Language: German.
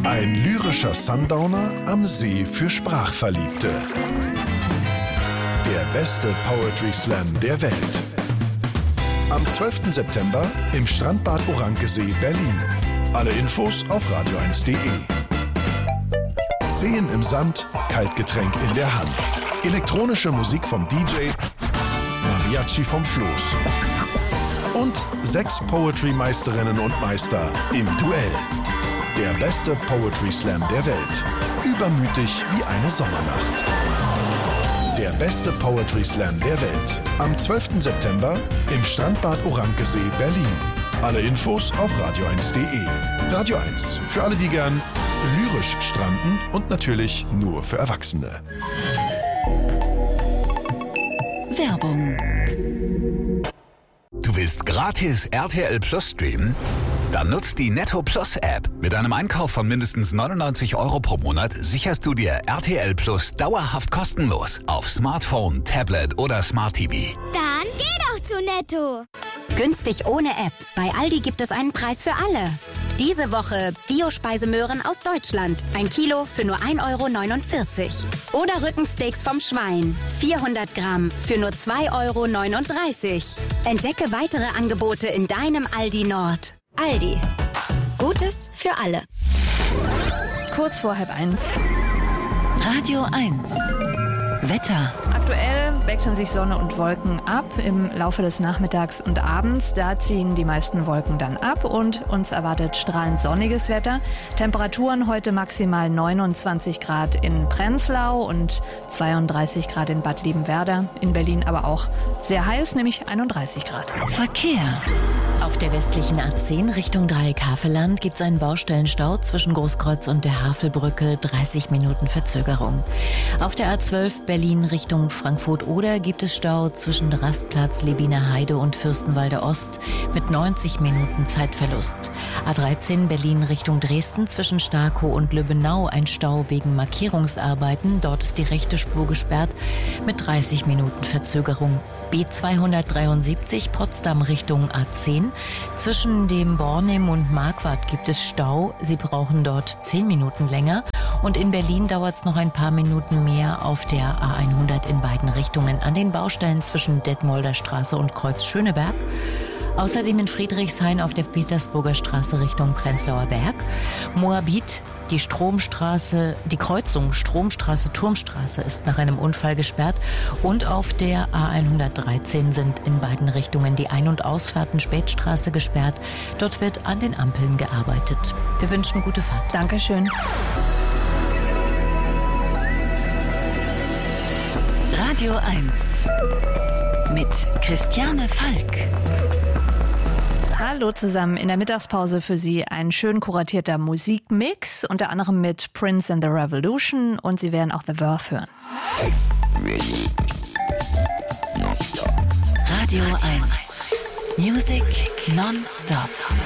Ein lyrischer Sundowner am See für Sprachverliebte. Der beste Poetry Slam der Welt. Am 12. September im Strandbad Orankesee, Berlin. Alle Infos auf radio1.de. Seen im Sand, Kaltgetränk in der Hand. Elektronische Musik vom DJ, Mariachi vom Floß. Und 6 Poetry-Meisterinnen und Meister im Duell. Der beste Poetry Slam der Welt. Übermütig wie eine Sommernacht. Der beste Poetry Slam der Welt. Am 12. September im Strandbad Orankesee, Berlin. Alle Infos auf radio1.de. Radio 1, für alle, die gern lyrisch stranden und natürlich nur für Erwachsene. Werbung. Du willst gratis RTL Plus streamen? Dann nutzt die Netto Plus App. Mit einem Einkauf von mindestens 99 € pro Monat sicherst du dir RTL Plus dauerhaft kostenlos auf Smartphone, Tablet oder Smart TV. Dann geh doch zu Netto. Günstig ohne App. Bei Aldi gibt es einen Preis für alle. Diese Woche Biospeisemöhren aus Deutschland. 1 Kilo für nur 1,49 €. Oder Rückensteaks vom Schwein. 400 Gramm für nur 2,39 €. Entdecke weitere Angebote in deinem Aldi Nord. Aldi. Gutes für alle. Kurz vor 12:30. Radio 1. Wetter. Aktuell wechseln sich Sonne und Wolken ab im Laufe des Nachmittags und Abends. Da ziehen die meisten Wolken dann ab und uns erwartet strahlend sonniges Wetter. Temperaturen heute maximal 29 Grad in Prenzlau und 32 Grad in Bad Liebenwerda. In Berlin aber auch sehr heiß, nämlich 31 Grad. Verkehr. Auf der westlichen A10 Richtung Dreieck-Havelland gibt es einen Baustellenstau zwischen Großkreuz und der Havelbrücke, 30 Minuten Verzögerung. Auf der A12 Berlin Richtung Frankfurt-Oder gibt es Stau zwischen Rastplatz, Lebiner Heide und Fürstenwalde Ost mit 90 Minuten Zeitverlust. A13 Berlin Richtung Dresden zwischen Starkow und Lübbenau ein Stau wegen Markierungsarbeiten. Dort ist die rechte Spur gesperrt mit 30 Minuten Verzögerung. B273 Potsdam Richtung A10. Zwischen dem Bornim und Marquardt gibt es Stau. Sie brauchen dort 10 Minuten länger. Und in Berlin dauert es noch ein paar Minuten mehr auf der A100 in beiden Richtungen an den Baustellen zwischen Detmolder Straße und Kreuz Schöneberg. Außerdem in Friedrichshain auf der Petersburger Straße Richtung Prenzlauer Berg. Moabit, die Kreuzung Stromstraße-Turmstraße ist nach einem Unfall gesperrt. Und auf der A113 sind in beiden Richtungen die Ein- und Ausfahrten Spätstraße gesperrt. Dort wird an den Ampeln gearbeitet. Wir wünschen gute Fahrt. Dankeschön. Radio 1 mit Christiane Falk. Hallo zusammen, in der Mittagspause für Sie ein schön kuratierter Musikmix, unter anderem mit Prince and the Revolution, und Sie werden auch The Verve hören. Radio 1 Music non-stop.